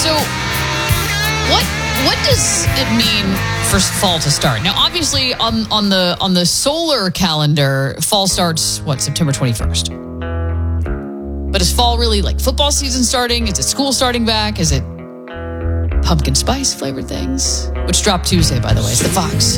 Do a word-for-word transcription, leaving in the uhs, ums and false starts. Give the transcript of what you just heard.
So, what what does it mean for fall to start? Now, obviously, on on the on the solar calendar, fall starts what, September twenty-first. But is fall really like football season starting? Is it school starting back? Is it pumpkin spice flavored things? Which dropped Tuesday, by the way. It's the Fox